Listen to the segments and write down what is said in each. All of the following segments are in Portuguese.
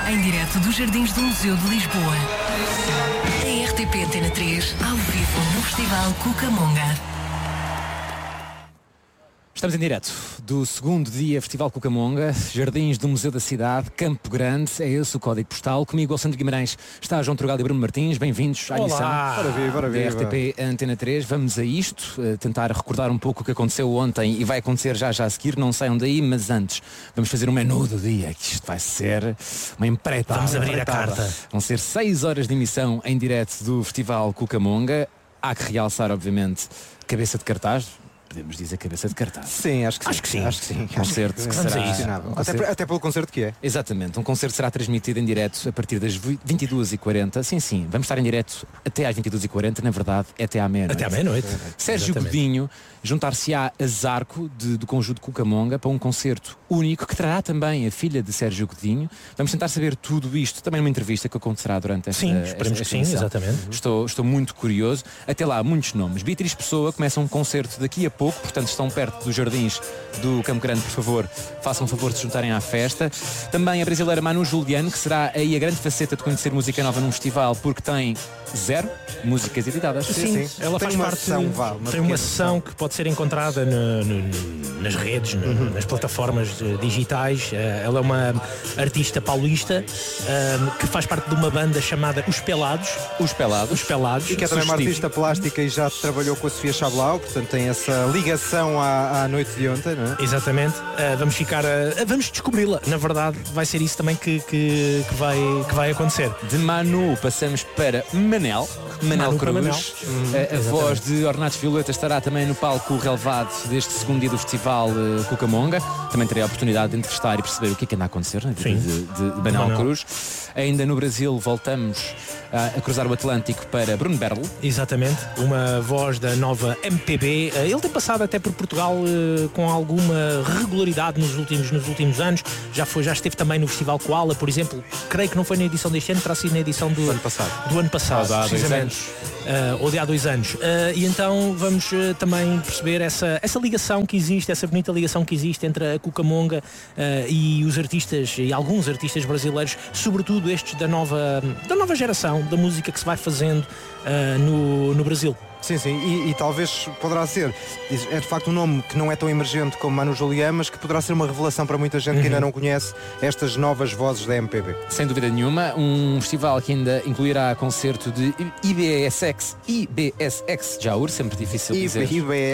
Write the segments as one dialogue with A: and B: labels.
A: Em direto dos Jardins do Museu de Lisboa. A RTP Antena 3, ao vivo no Festival Cucamonga.
B: Estamos em direto do segundo dia Festival Cucamonga, Jardins do Museu da Cidade, Campo Grande, é esse o código postal. Comigo, Alexandre Guimarães, está João Trugal e Bruno Martins. Bem-vindos à emissão
C: Bora ver.
B: da RTP Antena 3. Vamos a isto, tentar recordar um pouco o que aconteceu ontem e vai acontecer já a seguir. Não saiam daí, mas antes vamos fazer um menu do dia, que isto vai ser uma empreitada.
D: Vamos abrir a carta.
B: Vão ser 6 horas de emissão em direto do Festival Cucamonga. Há que realçar, obviamente, cabeça de cartaz. Podemos dizer cabeça de cartaz.
C: Sim, acho que sim.
B: Concerto que será...
C: Até pelo concerto que é.
B: Exatamente, um concerto será transmitido em direto a partir das 22h40. Sim, vamos estar em direto até às 22h40, na verdade, até à meia-noite.
D: Até à meia-noite.
B: Sérgio Godinho juntar-se-á a Zarco do conjunto Cucamonga para um concerto único que trará também a filha de Sérgio Godinho. Vamos tentar saber tudo isto também numa entrevista que acontecerá durante esta
D: esperemos que sim, exatamente.
B: Estou muito curioso. Até lá, muitos nomes. Beatriz Pessoa começa um concerto daqui a pouco, portanto estão perto dos Jardins do Campo Grande, por favor, façam o favor de se juntarem à festa. Também a brasileira Manu Juliano, que será aí a grande faceta de conhecer música nova num festival, porque tem 0 músicas editadas.
D: Sim. Ela faz parte tem uma sessão que pode ser encontrada nas redes, nas plataformas digitais. Ela é uma artista paulista que faz parte de uma banda chamada Os Pelados.
C: E que é também uma artista plástica e já trabalhou com a Sofia Chablau, portanto tem essa ligação à noite de ontem, não é?
D: Exatamente. Vamos descobri-la. Na verdade, vai ser isso também que vai acontecer.
B: De Manu passamos para Manel Cruz. A voz de Ornatos Violeta estará também no palco relevado deste segundo dia do Festival Cucamonga. Também terei a oportunidade de entrevistar e perceber o que é que anda a acontecer na vida de Manel Cruz. Ainda no Brasil voltamos a cruzar o Atlântico para Bruno Berlo.
D: Exatamente, uma voz da nova MPB. Ele tem passado até por Portugal com alguma regularidade nos últimos anos. Já esteve também no Festival Koala, por exemplo. Creio que não foi na edição deste ano, terá sido na edição do ano passado.
B: Há 2 anos.
D: Ou de há 2 anos. E então vamos também perceber essa ligação que existe, essa bonita ligação que existe entre a Cucamonga e os artistas, e alguns artistas brasileiros, sobretudo estes da nova geração, da música que se vai fazendo no Brasil.
C: Sim, e talvez poderá ser, é de facto um nome que não é tão emergente como Manu Juliano, mas que poderá ser uma revelação para muita gente que ainda não conhece estas novas vozes da MPB.
B: Sem dúvida nenhuma, um festival que ainda incluirá concerto de IBSX Jaur, sempre difícil dizer.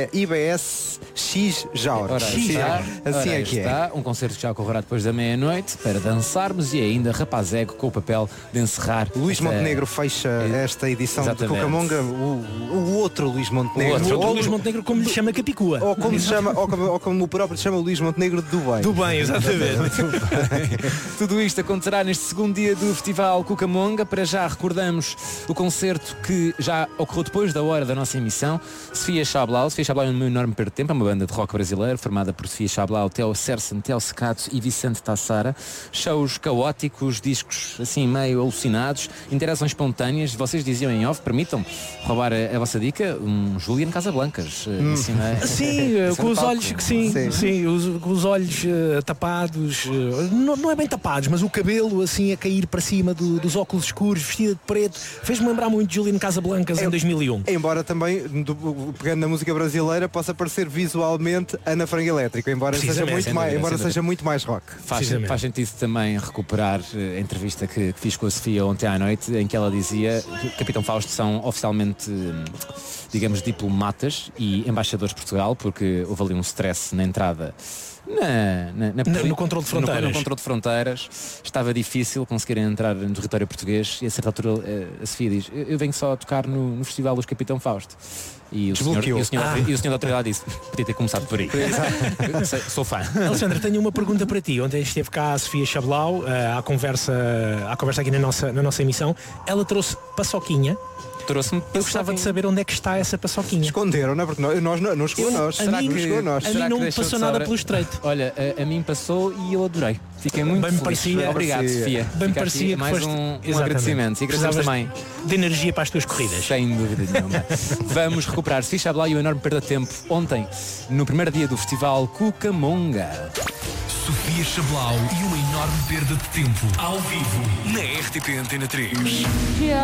C: IBSX Jaur.
B: Assim é que é. Um concerto que já ocorrerá depois da meia-noite para dançarmos e ainda Rapazego com o papel de encerrar.
C: Luís Montenegro fecha esta edição de Cucamonga. O outro Luís Montenegro.
D: O Luís Montenegro, como lhe chama Capicua.
C: Ou como o próprio chama Luís Montenegro do bem.
D: Do bem, exatamente.
B: Tudo isto acontecerá neste segundo dia do Festival Cucamonga. Para já recordamos o concerto que já ocorreu depois da hora da nossa emissão. Sofia Chablau é um enorme perda de tempo, é uma banda de rock brasileira formada por Sofia Chablau, Theo Sersen, Theo Secato e Vicente Tassara. Shows caóticos, discos assim meio alucinados, interações espontâneas. Vocês diziam em off, permitam roubar a vossa dica, um Julian Casablancas.
D: Sim, com os olhos, com os olhos tapados, não é bem tapados, mas o cabelo assim a cair para cima dos óculos escuros, vestida de preto, fez-me lembrar muito de Julian Casablancas em 2001.
C: Embora também, pegando na música brasileira, possa parecer visualmente Ana Frango Elétrico, embora seja muito mais rock.
B: Faz sentido também recuperar a entrevista que fiz com a Sofia ontem à noite, em que ela dizia que Capitão Fausto são oficialmente, digamos, diplomatas e embaixadores de Portugal, porque houve ali um stress na entrada
D: no controle de fronteiras.
B: No controle de fronteiras estava difícil conseguir entrar no território português e a certa altura a Sofia diz: eu venho só a tocar no Festival dos Capitão Fausto. E o senhor da autoridade disse: podia ter começado por aí. Sou fã.
D: Alexandre, tenho uma pergunta para ti. Ontem esteve cá a Sofia Chablau à conversa aqui na nossa emissão. Ela trouxe paçoquinha. Eu gostava de saber onde é que está essa paçoquinha.
C: Esconderam, não é? Porque não chegou a nós.
D: A mim não passou nada pelo estreito. Exato.
B: Olha, a mim passou e eu adorei. Fiquei muito
D: Bem me
B: feliz.
D: parecia.
B: Obrigado, Sofia.
D: Bem me
B: Fica
D: parecia
B: aqui
D: que
B: mais
D: foste-
B: um
D: Exatamente.
B: agradecimento. E agradecemos
D: Precisavas
B: também.
D: de energia para as tuas corridas.
B: Sem dúvida nenhuma. Vamos recuperar Sofia Chablau e o enorme perda de tempo ontem, no primeiro dia do festival Cucamonga.
E: Sofia Chablau e uma enorme perda de tempo. Ao vivo, na RTP Antena 3.